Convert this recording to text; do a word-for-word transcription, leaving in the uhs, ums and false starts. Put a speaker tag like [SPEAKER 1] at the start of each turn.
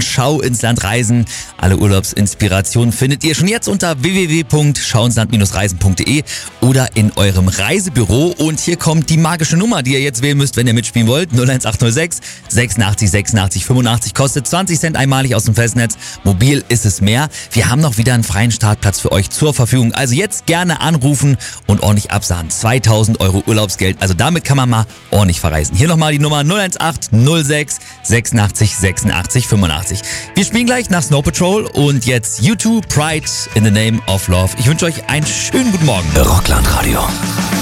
[SPEAKER 1] Schau ins Land reisen. Alle Urlaubsinspirationen findet ihr schon jetzt unter w w w punkt schau ins land reisen punkt de oder in eurem Reisebüro. Und hier kommt die magische Nummer, die ihr jetzt wählen müsst, wenn ihr mitspielen wollt. null eins acht null sechs sechsundachtzig sechsundachtzig fünfundachtzig kostet zwanzig Cent einmalig aus dem Festnetz. Mobil ist es mehr. Wir haben noch wieder einen freien Startplatz für euch zur Verfügung. Also jetzt gerne anrufen und ordentlich absahen. zweitausend Euro Urlaubsgeld. Also damit kann man mal ordentlich verreisen. Hier nochmal die Nummer null eins acht null sechs sechsundachtzig sechsundachtzig fünfundachtzig. Wir spielen gleich nach Snow Patrol und jetzt U zwei Pride in the Name of Love. Ich wünsche euch einen schönen guten Morgen.
[SPEAKER 2] Rockland Radio.